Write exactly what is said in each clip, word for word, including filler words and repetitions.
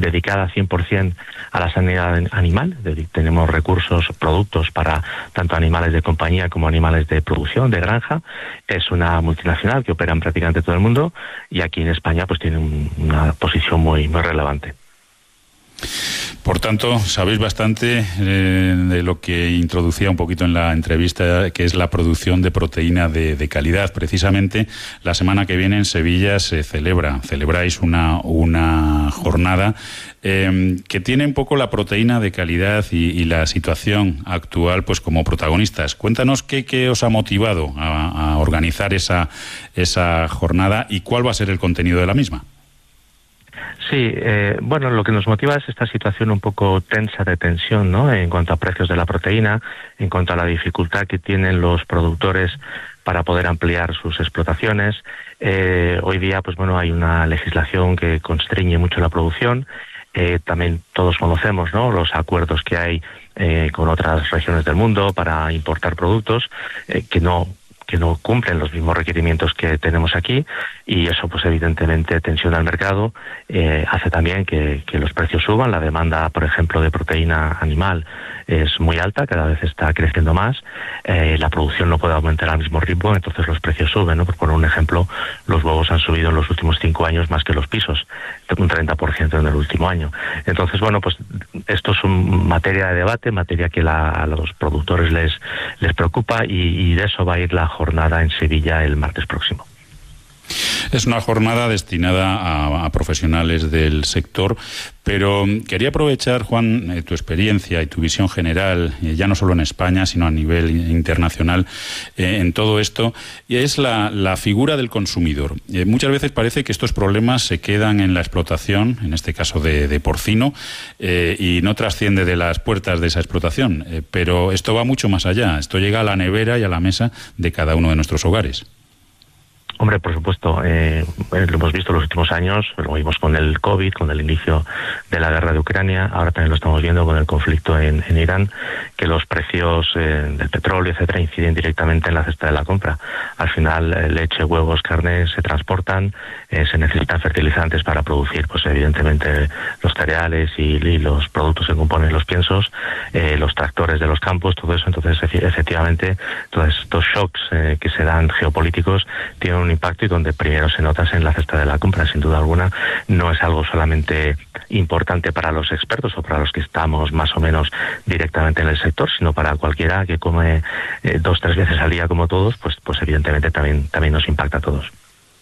dedicada cien por ciento a la sanidad animal. Tenemos recursos, productos para tanto animales de compañía como animales de producción, de granja. Es una multinacional que opera en prácticamente todo el mundo y aquí en España pues tiene un, una posición muy, muy relevante. Por tanto, sabéis bastante eh, de lo que introducía un poquito en la entrevista, que es la producción de proteína de, de calidad. Precisamente la semana que viene en Sevilla se celebra, celebráis una, una jornada eh, que tiene un poco la proteína de calidad y, y la situación actual pues como protagonistas. Cuéntanos qué, qué os ha motivado a, a organizar esa, esa jornada y cuál va a ser el contenido de la misma. Sí, eh, bueno, lo que nos motiva es esta situación un poco tensa de tensión, ¿no? En cuanto a precios de la proteína, en cuanto a la dificultad que tienen los productores para poder ampliar sus explotaciones. Eh, hoy día, pues bueno, hay una legislación que constriñe mucho la producción. Eh, también todos conocemos, ¿no?, los acuerdos que hay eh, con otras regiones del mundo para importar productos eh, que no que no cumplen los mismos requerimientos que tenemos aquí, y eso pues evidentemente tensiona el mercado, eh, hace también que, que los precios suban. La demanda, por ejemplo, de proteína animal es muy alta, cada vez está creciendo más, eh, la producción no puede aumentar al mismo ritmo, entonces los precios suben, ¿no? Por poner un ejemplo, los huevos han subido en los últimos cinco años más que los pisos, un treinta por ciento en el último año. Entonces, bueno, pues esto es un materia de debate, materia que la, a los productores les, les preocupa, y, y de eso va a ir la jornada en Sevilla el martes próximo. Es una jornada destinada a, a profesionales del sector, pero quería aprovechar, Juan, eh, tu experiencia y tu visión general, eh, ya no solo en España, sino a nivel internacional, eh, en todo esto, y es la, la figura del consumidor. Eh, muchas veces parece que estos problemas se quedan en la explotación, en este caso de, de porcino, eh, y no trasciende de las puertas de esa explotación, eh, pero esto va mucho más allá. Esto llega a la nevera y a la mesa de cada uno de nuestros hogares. Hombre, por supuesto, eh, lo hemos visto en los últimos años, lo vimos con el COVID, con el inicio de la guerra de Ucrania, ahora también lo estamos viendo con el conflicto en, en Irán, que los precios eh, del petróleo, etcétera, inciden directamente en la cesta de la compra. Al final, eh, leche, huevos, carne se transportan, eh, se necesitan fertilizantes para producir, pues evidentemente, los cereales y, y los productos que componen los piensos, eh, los tractores de los campos, todo eso. Entonces, efectivamente, todos estos shocks eh, que se dan geopolíticos tienen un impacto, y donde primero se nota es en la cesta de la compra. Sin duda alguna, no es algo solamente importante para los expertos o para los que estamos más o menos directamente en el sector, sino para cualquiera que come eh, dos, tres veces al día como todos, pues, pues evidentemente también, también nos impacta a todos.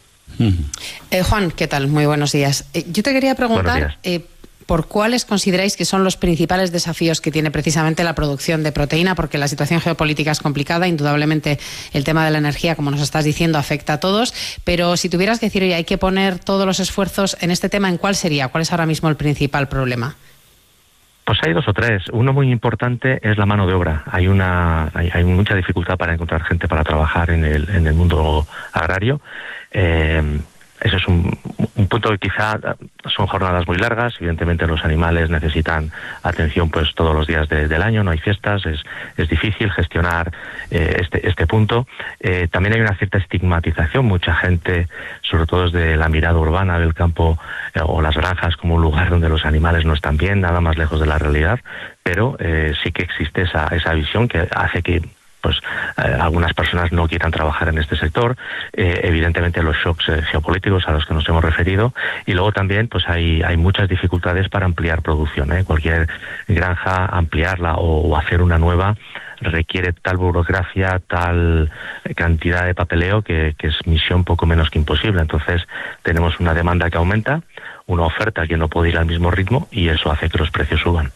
Eh, Juan, ¿qué tal? Muy buenos días. Eh, yo te quería preguntar eh, por cuáles consideráis que son los principales desafíos que tiene precisamente la producción de proteína, porque la situación geopolítica es complicada, indudablemente el tema de la energía, como nos estás diciendo, afecta a todos, pero si tuvieras que decir, oye, hay que poner todos los esfuerzos en este tema, ¿en cuál sería? ¿Cuál es ahora mismo el principal problema? Pues hay dos o tres. Uno muy importante es la mano de obra. Hay una hay, hay mucha dificultad para encontrar gente para trabajar en el en el mundo agrario. Eh, Eso es un, un punto que quizá son jornadas muy largas. Evidentemente los animales necesitan atención pues todos los días de, del año, no hay fiestas, es, es difícil gestionar eh, este, este punto. Eh, también hay una cierta estigmatización, mucha gente, sobre todo desde la mirada urbana del campo eh, o las granjas como un lugar donde los animales no están bien, nada más lejos de la realidad, pero eh, sí que existe esa, esa visión que hace que pues eh, algunas personas no quieran trabajar en este sector, eh, evidentemente los shocks eh, geopolíticos a los que nos hemos referido, y luego también pues hay hay muchas dificultades para ampliar producción, ¿eh? Cualquier granja, ampliarla o, o hacer una nueva requiere tal burocracia, tal cantidad de papeleo que, que es misión poco menos que imposible. Entonces tenemos una demanda que aumenta, una oferta que no puede ir al mismo ritmo, y eso hace que los precios suban.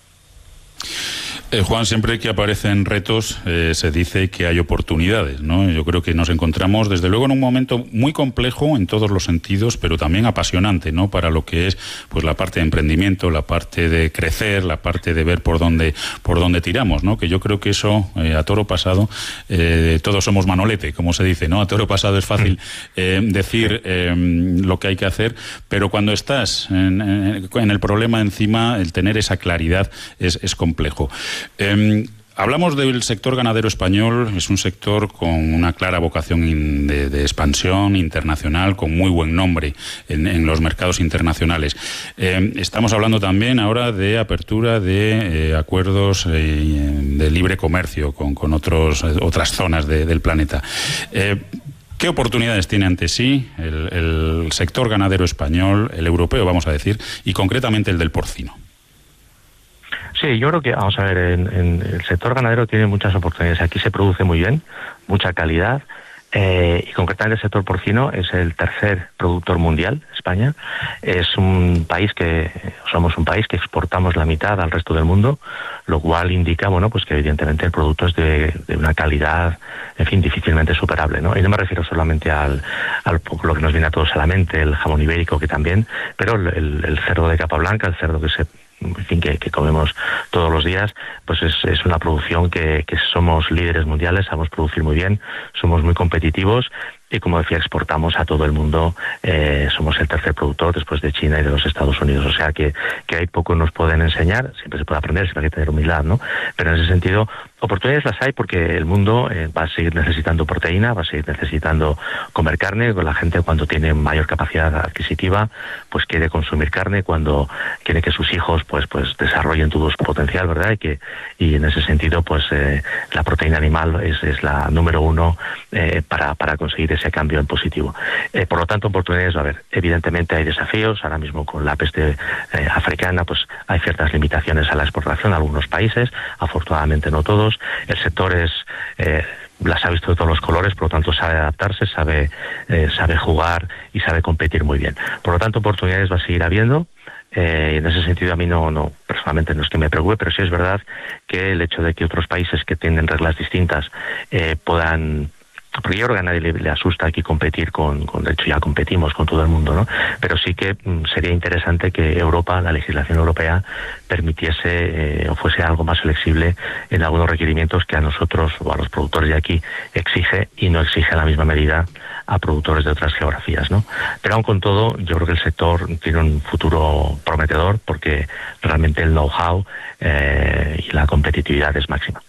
Eh, Juan, siempre que aparecen retos eh, se dice que hay oportunidades, ¿no? Yo creo que nos encontramos, desde luego, en un momento muy complejo en todos los sentidos, pero también apasionante, ¿no? Para lo que es pues la parte de emprendimiento, la parte de crecer, la parte de ver por dónde por dónde tiramos, ¿no? Que yo creo que eso, eh, a toro pasado, eh, todos somos manolete, como se dice, ¿no? A toro pasado es fácil eh, decir eh, lo que hay que hacer, pero cuando estás en, en, en el problema encima, el tener esa claridad es, es complejo. Eh, Hablamos del sector ganadero español, es un sector con una clara vocación de, de expansión internacional, con muy buen nombre en, en los mercados internacionales. Eh, estamos hablando también ahora de apertura de eh, acuerdos eh, de libre comercio con, con otros, otras zonas de, del planeta. Eh, ¿Qué oportunidades tiene ante sí el, el sector ganadero español, el europeo, vamos a decir, y concretamente el del porcino? Sí, yo creo que, vamos a ver, en, en el sector ganadero tiene muchas oportunidades. Aquí se produce muy bien, mucha calidad, eh, y concretamente el sector porcino es el tercer productor mundial, España. Es un país que, somos un país que exportamos la mitad al resto del mundo, lo cual indica, bueno, pues que evidentemente el producto es de, de una calidad, en fin, difícilmente superable, ¿no? Y no me refiero solamente al, al lo que nos viene a todos a la mente, el jamón ibérico, que también, pero el, el cerdo de capa blanca, el cerdo que se en fin, que, que comemos todos los días, pues es, es una producción que, que somos líderes mundiales, sabemos producir muy bien, somos muy competitivos y, como decía, exportamos a todo el mundo. Eh, somos el tercer productor después de China y de los Estados Unidos, o sea que, que hay poco nos pueden enseñar, siempre se puede aprender, siempre hay que tener humildad, ¿no? Pero en ese sentido, oportunidades las hay porque el mundo eh, va a seguir necesitando proteína, va a seguir necesitando comer carne. Con la gente, cuando tiene mayor capacidad adquisitiva, pues quiere consumir carne, cuando quiere que sus hijos pues pues desarrollen todo su potencial, ¿verdad? Y que y en ese sentido, pues eh, la proteína animal es, es la número uno eh, para, para conseguir ese cambio en positivo. Eh, por lo tanto, oportunidades va a haber. Evidentemente hay desafíos. Ahora mismo con la peste eh, africana, pues hay ciertas limitaciones a la exportación a algunos países, afortunadamente no todos. El sector es eh, las ha visto de todos los colores, por lo tanto sabe adaptarse, sabe eh, sabe jugar y sabe competir muy bien. Por lo tanto, oportunidades va a seguir habiendo. Eh, en ese sentido, a mí no, no, personalmente no es que me preocupe, pero sí es verdad que el hecho de que otros países que tienen reglas distintas eh, puedan... Porque yo creo que a nadie le, le asusta aquí competir con, con, de hecho ya competimos con todo el mundo, ¿no? Pero sí que mm, sería interesante que Europa, la legislación europea, permitiese eh, o fuese algo más flexible en algunos requerimientos que a nosotros o a los productores de aquí exige y no exige en la misma medida a productores de otras geografías, ¿no? Pero aún con todo, yo creo que el sector tiene un futuro prometedor porque realmente el know-how eh, y la competitividad es máxima.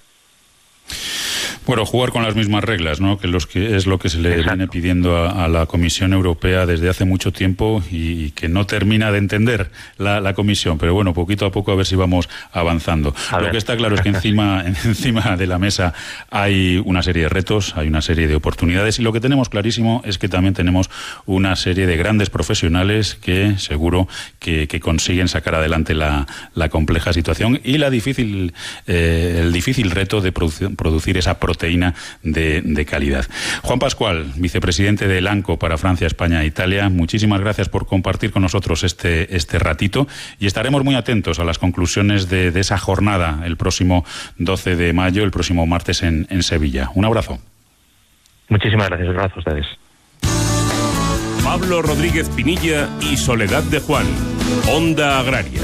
Bueno, jugar con las mismas reglas, ¿no? Que, los que es lo que se le Exacto. viene pidiendo a, a la Comisión Europea desde hace mucho tiempo y, y que no termina de entender la, la Comisión. Pero bueno, poquito a poco a ver si vamos avanzando. A lo ver. que está claro es que encima, encima de la mesa hay una serie de retos, hay una serie de oportunidades y lo que tenemos clarísimo es que también tenemos una serie de grandes profesionales que seguro que, que consiguen sacar adelante la, la compleja situación y la difícil, eh, el difícil reto de produ- producir esa proteína de, de calidad. Juan Pascual, vicepresidente del ANCO para Francia, España e Italia, muchísimas gracias por compartir con nosotros este, este ratito y estaremos muy atentos a las conclusiones de, de esa jornada el próximo doce de mayo, el próximo martes en, en Sevilla. Un abrazo. Muchísimas gracias, gracias a ustedes. Pablo Rodríguez Pinilla y Soledad de Juan, Onda Agraria.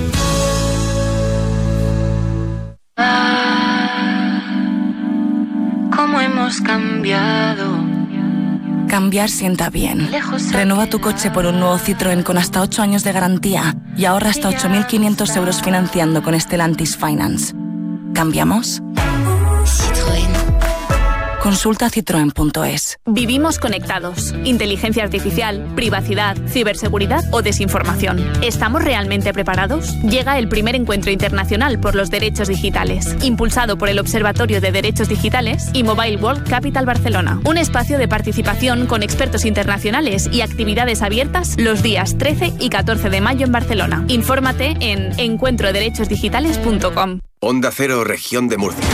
¿Cómo hemos cambiado? Cambiar sienta bien. Renueva tu coche por un nuevo Citroën con hasta ocho años de garantía y ahorra hasta ocho mil quinientos euros financiando con Stellantis Finance. ¿Cambiamos? Citroën. Consulta citroen punto es. Vivimos conectados. Inteligencia artificial, privacidad, ciberseguridad o desinformación. ¿Estamos realmente preparados? Llega el primer encuentro internacional por los derechos digitales, impulsado por el Observatorio de Derechos Digitales y Mobile World Capital Barcelona. Un espacio de participación con expertos internacionales y actividades abiertas los días trece y catorce de mayo en Barcelona. Infórmate en encuentro derechos digitales punto com. Onda Cero, Región de Murcia.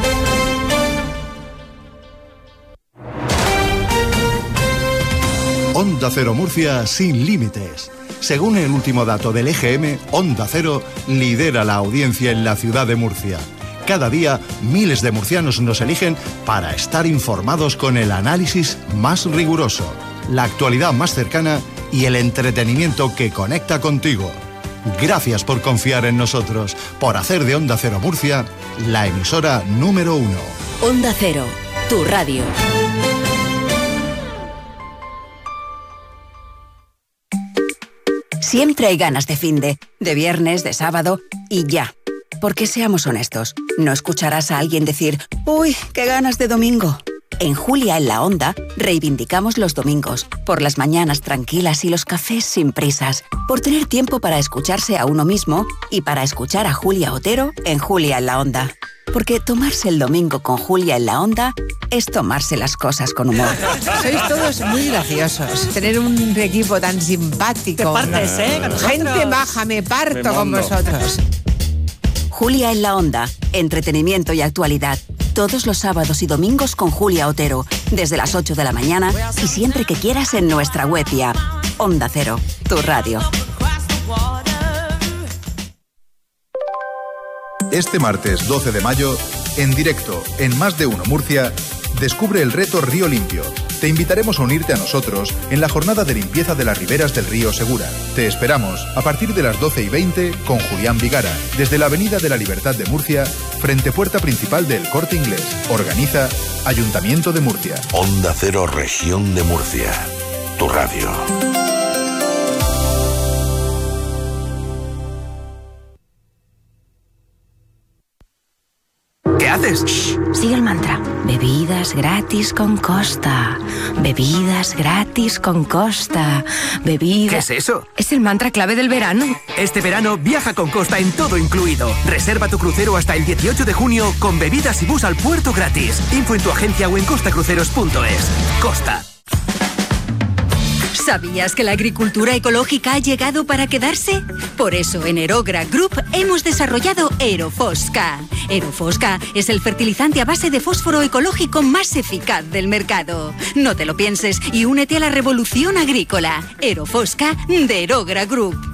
Onda Cero Murcia sin límites. Según el último dato del E G M, Onda Cero lidera la audiencia en la ciudad de Murcia. Cada día, miles de murcianos nos eligen para estar informados con el análisis más riguroso, la actualidad más cercana y el entretenimiento que conecta contigo. Gracias por confiar en nosotros, por hacer de Onda Cero Murcia la emisora número uno. Onda Cero, tu radio. Siempre hay ganas de finde, de viernes, de sábado y ya. Porque seamos honestos, no escucharás a alguien decir «Uy, qué ganas de domingo». En Julia en la Onda reivindicamos los domingos, por las mañanas tranquilas y los cafés sin prisas, por tener tiempo para escucharse a uno mismo y para escuchar a Julia Otero en Julia en la Onda. Porque tomarse el domingo con Julia en la Onda es tomarse las cosas con humor. Sois todos muy graciosos. Tener un equipo tan simpático. Te partes, ¿no? ¿eh? Con Gente baja, me parto me con vosotros. Julia en la Onda, entretenimiento y actualidad. Todos los sábados y domingos con Julia Otero, desde las ocho de la mañana y siempre que quieras en nuestra web y app. Onda Cero, tu radio. Este martes doce de mayo, en directo en Más de Uno Murcia, descubre el reto Río Limpio. Te invitaremos a unirte a nosotros en la jornada de limpieza de las riberas del río Segura. Te esperamos a partir de las doce y veinte con Julián Vigara, desde la Avenida de la Libertad de Murcia, frente puerta principal del Corte Inglés. Organiza Ayuntamiento de Murcia. Onda Cero, Región de Murcia. Tu radio. ¿Qué haces? Shh, sigue el mantra. Bebidas gratis con Costa. Bebidas gratis con Costa. Bebidas... ¿Qué es eso? Es el mantra clave del verano. Este verano viaja con Costa en todo incluido. Reserva tu crucero hasta el dieciocho de junio con bebidas y bus al puerto gratis. Info en tu agencia o en costacruceros punto es. Costa. ¿Sabías que la agricultura ecológica ha llegado para quedarse? Por eso en Erogra Group hemos desarrollado Erofosca. Erofosca es el fertilizante a base de fósforo ecológico más eficaz del mercado. No te lo pienses y únete a la revolución agrícola. Erofosca de Erogra Group.